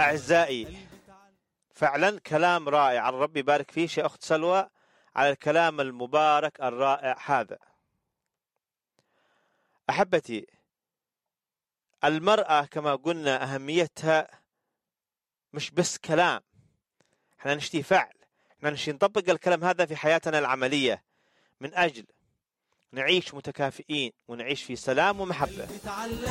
أعزائي، فعلا كلام رائع. الرب يبارك فيك يا أخت سلوى على الكلام المبارك الرائع هذا. أحبتي، المرأة كما قلنا أهميتها مش بس كلام، احنا نشتي فعل، احنا نشتي نطبق الكلام هذا في حياتنا العملية من أجل نعيش متكافئين ونعيش في سلام ومحبة.